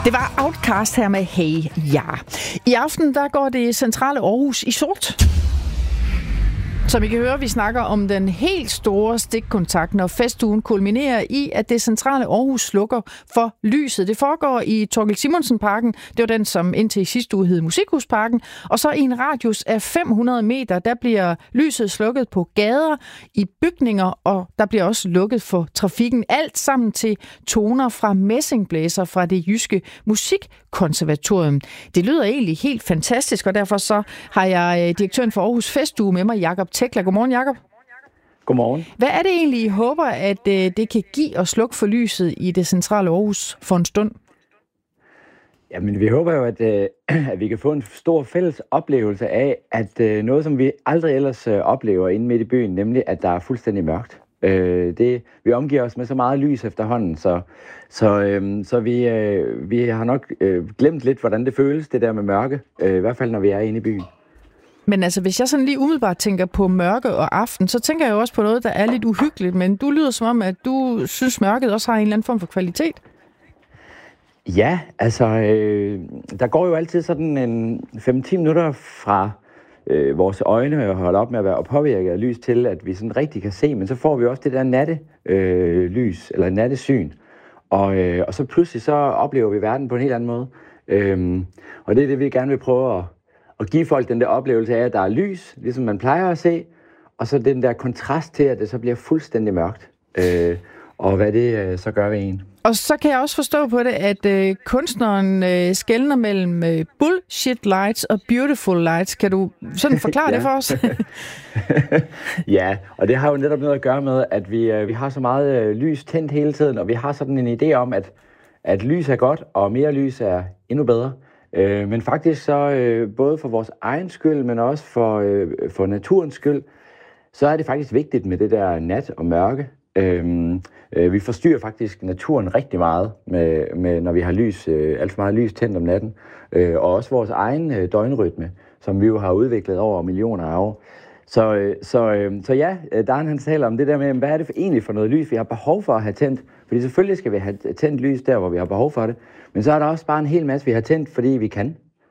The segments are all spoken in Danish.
Det var Outcast her med Hey Ja. I aften der går det centrale Aarhus i sort. Som I kan høre, vi snakker om den helt store stikkontakt, når festugen kulminerer i, at det centrale Aarhus slukker for lyset. Det foregår i Thorkild Simonsen-parken. Det var den, som indtil i sidste uge hed Musikhusparken. Og så i en radius af 500 meter, der bliver lyset slukket på gader, i bygninger, og der bliver også lukket for trafikken. Alt sammen til toner fra messingblæser fra det jyske musikkonservatorium. Det lyder egentlig helt fantastisk, og derfor så har jeg direktøren for Aarhus Festuge med mig, Jakob Tekla. Godmorgen, Jakob. Godmorgen. Hvad er det egentlig, I håber, at det kan give og slukke for lyset i det centrale Aarhus for en stund? Jamen, vi håber jo, at vi kan få en stor fælles oplevelse af, at noget, som vi aldrig ellers oplever inde midt i byen, nemlig at der er fuldstændig mørkt. Vi omgiver os med så meget lys efterhånden, så vi har nok glemt lidt, hvordan det føles, det der med mørke, i hvert fald når vi er inde i byen. Men altså, hvis jeg sådan lige umiddelbart tænker på mørke og aften, så tænker jeg jo også på noget, der er lidt uhyggeligt, men du lyder som om, at du synes, mørket også har en eller anden form for kvalitet. Ja, altså, der går jo altid sådan en 5-10 minutter fra vores øjne og holde op med at være påvirket af lys til, at vi sådan rigtig kan se, men så får vi også det der nattelys, eller nattesyn, og så pludselig så oplever vi verden på en helt anden måde. Og det er det, vi gerne vil prøve at give folk den der oplevelse af, at der er lys, ligesom man plejer at se, og så den der kontrast til, at det så bliver fuldstændig mørkt, og hvad det så gør ved en. Og så kan jeg også forstå på det, at kunstneren skelner mellem bullshit lights og beautiful lights. Kan du sådan forklare det for os? Ja, og det har jo netop noget at gøre med, at vi har så meget lys tændt hele tiden, og vi har sådan en idé om, at lys er godt, og mere lys er endnu bedre. Men faktisk så både for vores egen skyld, men også for naturens skyld, så er det faktisk vigtigt med det der nat og mørke. Vi forstyrrer faktisk naturen rigtig meget, med når vi har lys, alt for meget lys tændt om natten. Og også vores egen døgnrytme, som vi jo har udviklet over millioner af år. Så ja, Dan taler om det der med, hvad er det egentlig for noget lys, vi har behov for at have tændt? Fordi selvfølgelig skal vi have tændt lys der, hvor vi har behov for det. Men så er der også bare en hel masse, vi har tændt, fordi vi kan.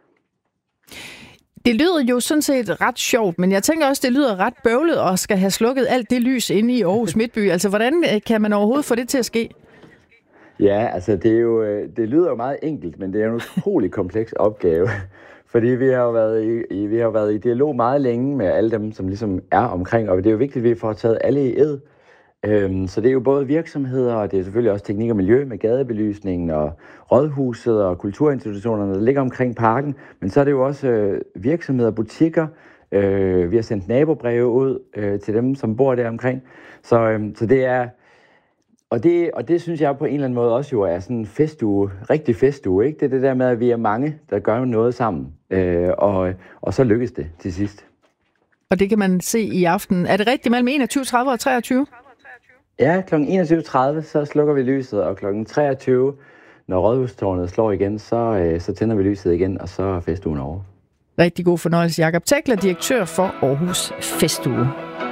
Det lyder jo sådan set ret sjovt, men jeg tænker også, det lyder ret bøvlet og skal have slukket alt det lys inde i Aarhus Midtby. Altså, hvordan kan man overhovedet få det til at ske? Ja, altså det lyder jo meget enkelt, men det er en utrolig kompleks opgave. Fordi vi har jo været i dialog meget længe med alle dem, som ligesom er omkring, og det er jo vigtigt, at vi får taget alle i ed. Så det er jo både virksomheder, og det er selvfølgelig også teknik og miljø med gadebelysningen og rådhuset og kulturinstitutionerne, der ligger omkring parken. Men så er det jo også virksomheder og butikker. Vi har sendt nabobreve ud til dem, som bor der omkring. Så det er... Og det synes jeg på en eller anden måde også jo er sådan en festuge, rigtig festuge, ikke? Det er det der med, at vi er mange, der gør noget sammen, og så lykkes det til sidst. Og det kan man se i aften. Er det rigtigt mellem 21.30 og 23? Ja, kl. 21.30, så slukker vi lyset, og kl. 23, når rådhustårnet slår igen, så tænder vi lyset igen, og så er festugen over. Rigtig god fornøjelse, Jakob Tekla, direktør for Aarhus Festuge.